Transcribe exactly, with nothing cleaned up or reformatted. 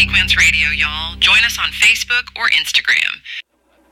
Sequence Radio, y'all. Join us on Facebook or Instagram.